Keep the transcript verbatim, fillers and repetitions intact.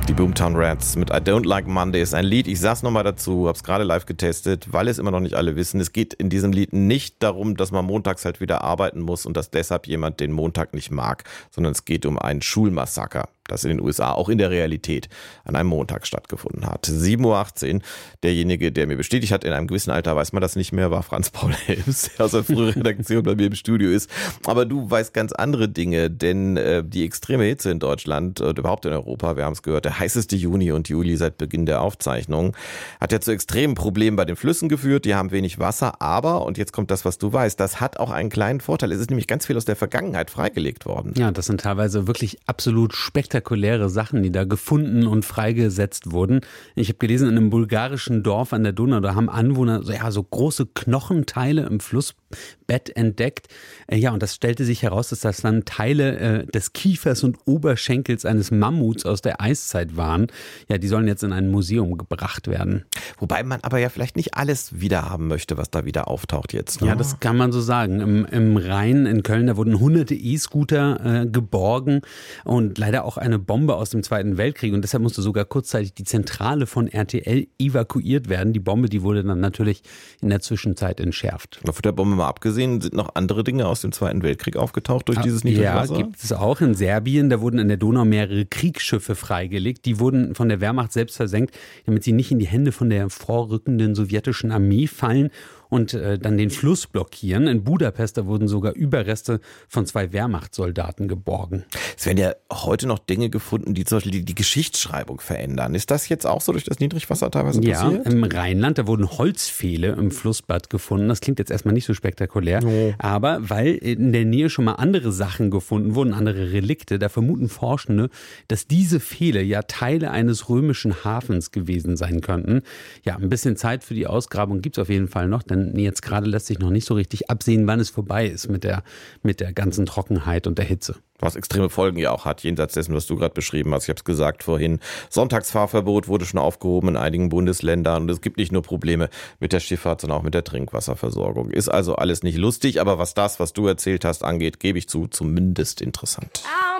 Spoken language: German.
Die Boomtown Rats mit I Don't Like Mondays. Ein Lied, ich sag's nochmal dazu, hab's gerade live getestet, weil es immer noch nicht alle wissen. Es geht in diesem Lied nicht darum, dass man montags halt wieder arbeiten muss und dass deshalb jemand den Montag nicht mag, sondern es geht um ein Schulmassaker, das in den U S A auch in der Realität an einem Montag stattgefunden hat. sieben Uhr achtzehn. Derjenige, der mir bestätigt hat, in einem gewissen Alter weiß man das nicht mehr, war Franz Paul Helms, der aus der früheren Redaktion bei mir im Studio ist. Aber du weißt ganz andere Dinge, denn äh, die extreme Hitze in Deutschland und überhaupt in Europa, wir haben es gehört, der heißeste Juni und Juli seit Beginn der Aufzeichnung, hat ja zu extremen Problemen bei den Flüssen geführt. Die haben wenig Wasser, aber, und jetzt kommt das, was du weißt, das hat auch einen kleinen Vorteil. Es ist nämlich ganz viel aus der Vergangenheit freigelegt worden. Ja, das sind teilweise wirklich absolut spektakuläre spektakuläre Sachen, die da gefunden und freigesetzt wurden. Ich habe gelesen, in einem bulgarischen Dorf an der Donau, da haben Anwohner so, ja, so große Knochenteile im Flussbett entdeckt. Ja, und das stellte sich heraus, dass das dann Teile äh, des Kiefers und Oberschenkels eines Mammuts aus der Eiszeit waren. Ja, die sollen jetzt in ein Museum gebracht werden. Wobei man aber ja vielleicht nicht alles wiederhaben möchte, was da wieder auftaucht jetzt. Ne? Ja, das kann man so sagen. Im, im Rhein in Köln, da wurden hunderte E-Scooter äh, geborgen und leider auch eine Bombe aus dem Zweiten Weltkrieg. Und deshalb musste sogar kurzzeitig die Zentrale von R T L evakuiert werden. Die Bombe, die wurde dann natürlich in der Zwischenzeit entschärft. Von der Bombe mal abgesehen, sind noch andere Dinge aus dem Zweiten Weltkrieg aufgetaucht durch dieses Niedrigwasser? Ja, gibt es auch. In Serbien, da wurden in der Donau mehrere Kriegsschiffe freigelegt. Die wurden von der Wehrmacht selbst versenkt, damit sie nicht in die Hände von der vorrückenden sowjetischen Armee fallen und äh, dann den Fluss blockieren. In Budapest, da wurden sogar Überreste von zwei Wehrmachtssoldaten geborgen. Es werden ja heute noch Dinge gefunden, die zum Beispiel die, die Geschichtsschreibung verändern. Ist das jetzt auch so durch das Niedrigwasser teilweise passiert? Ja, im Rheinland, da wurden Holzpfähle im Flussbad gefunden. Das klingt jetzt erstmal nicht so spektakulär, oh. aber weil in der Nähe schon mal andere Sachen gefunden wurden, andere Relikte, da vermuten Forschende, dass diese Pfähle ja Teile eines römischen Hafens gewesen sein könnten. Ja, ein bisschen Zeit für die Ausgrabung gibt es auf jeden Fall noch, denn jetzt gerade lässt sich noch nicht so richtig absehen, wann es vorbei ist mit der, mit der ganzen Trockenheit und der Hitze. Was extreme Folgen ja auch hat, jenseits dessen, was du gerade beschrieben hast. Ich habe es gesagt vorhin, Sonntagsfahrverbot wurde schon aufgehoben in einigen Bundesländern und es gibt nicht nur Probleme mit der Schifffahrt, sondern auch mit der Trinkwasserversorgung. Ist also alles nicht lustig, aber was das, was du erzählt hast, angeht, gebe ich zu, zumindest interessant.